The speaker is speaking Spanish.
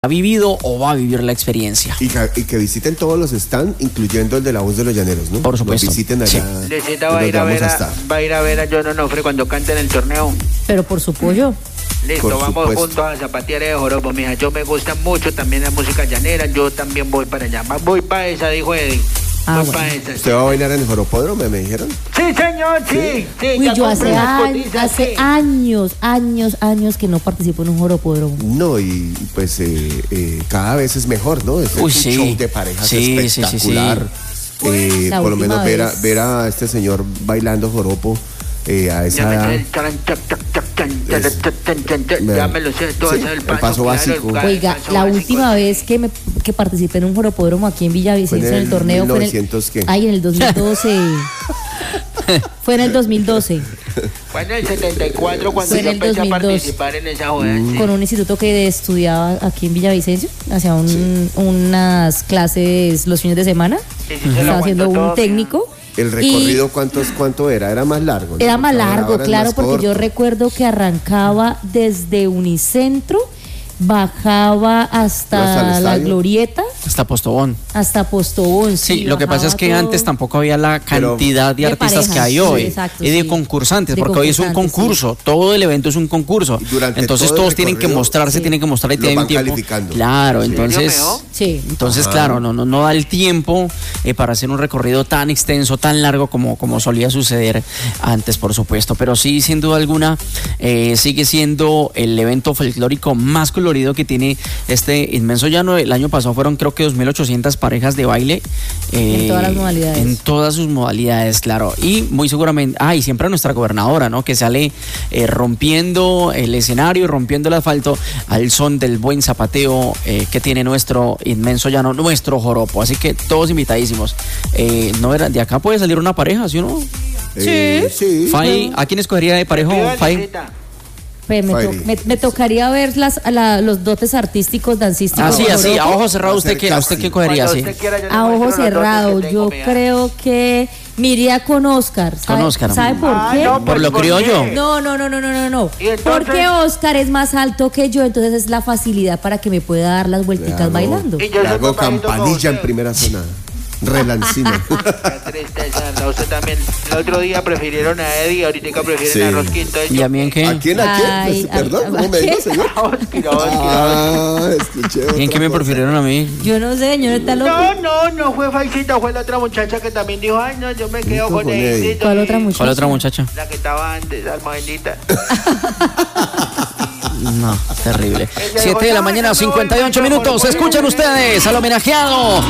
ha vivido o va a vivir la experiencia. Y que visiten todos los stands, incluyendo el de la Voz de los Llaneros, ¿no? Por supuesto. Los visiten allá. Sí. Lecita va a ir a ver a John Onofre cuando cante en el torneo. Pero por su pollo. Listo, Por vamos supuesto. juntos a zapatear de joropo, mija. Yo me gusta mucho también la música llanera. Yo también voy para allá. Voy para esa, dijo Eddie. Voy para esa. ¿Usted va a bailar en el joropódromo, me dijeron? Sí, señor, sí. Uy, ya yo compré las cotizas, hace sí. años que no participo en un joropódromo. No, y pues cada vez es mejor, ¿no? Es Uy, un sí. show de parejas Sí, espectacular. La Por lo última menos vez. ver a este señor bailando joropo a esa Ya me edad. sé el charan, chac, chac, chac, chan, charan, chan, chan, ya me lo sé todo, Sí, ese es el paso claro, básico. Oiga, paso la básico. última vez que participé en un joropódromo aquí en Villavicencio Fue en el torneo 1900, ¿qué? en el 2012. Fue en el 2012 Fue en el 74 cuando Fue en yo el empecé a 2002. participar en esa joda. sí. con un instituto que estudiaba aquí en Villavicencio, hacía unas clases los fines de semana. Sí, se lo Estaba haciendo aguantó un todo, técnico. El recorrido, ¿cuánto era? Era más largo, ¿no? Era más largo, Ahora es claro, más porque corto. yo recuerdo que arrancaba desde Unicentro, bajaba ¿Hasta el hasta la estadio? Glorieta, Hasta Postobón. hasta Postobón. Sí, lo que pasa es que bajaba antes todo. tampoco había la cantidad de De artistas que parejas, hay sí, hoy. exacto, Y de sí. concursantes, De porque hoy es un concursantes, concurso. Todo el evento es un concurso. Y durante Entonces todo el todos tienen que recorrido, mostrarse, sí. tienen que mostrar y Los tienen van tiempo. calificando. Claro, serio, entonces. meo? Sí. Entonces, claro, no da el tiempo para hacer un recorrido tan extenso, tan largo como solía suceder antes, por supuesto. Pero sí, sin duda alguna, sigue siendo el evento folclórico más colorido que tiene este inmenso llano. El año pasado fueron, creo que 2.800 parejas de baile. En todas las modalidades. En todas sus modalidades, claro. Y muy seguramente, y siempre nuestra gobernadora, ¿no? Que sale rompiendo el escenario, rompiendo el asfalto al son del buen zapateo que tiene nuestro inmenso llano, nuestro joropo. Así que todos invitadísimos. No era, de acá puede salir una pareja, ¿sí o no? Sí. Fai, ¿a quién escogería de parejo, Viva Fai? Lecita. Pues me tocaría ver los dotes artísticos, dancísticos. Ah, sí, de así, a joropo. ojo cerrado, ¿usted qué cogería? Cuando Sí. usted quiera, yo le A muestro ojo los dotes cerrado, que tengo, yo mija. creo que me iría con Oscar. Con Oscar. ¿Sabe por Ah, qué? no, Por lo criollo. qué? No. ¿Y entonces? Porque Oscar es más alto que yo, entonces es la facilidad para que me pueda dar las vuelticas Claro. bailando. Y yo Le soy hago papadito como campanilla en usted. primera zona. Relancina. Qué tristeza, anda, usted también. El otro día prefirieron a Eddie, ahorita prefieren Sí. a Rosquito. ¿Y a mí en qué? ¿A quién? Ay, Perdón, ay, ¿cómo me ¿a dijo, qué? señor? Escuché ¿Y en qué otra me cosa. prefirieron a mí? Yo no sé, señor, está loco. No fue Faisita, fue la otra muchacha que también dijo, ay no, yo me quedo Con con Eddie. Eddie. ¿Cuál otra muchacha? ¿Cuál otra muchacha? La que estaba antes, alma bendita. No, terrible. Ella 7 de dijo, la "No, mañana, yo me voy, 58 yo minutos. voy". Escuchen ustedes al homenajeado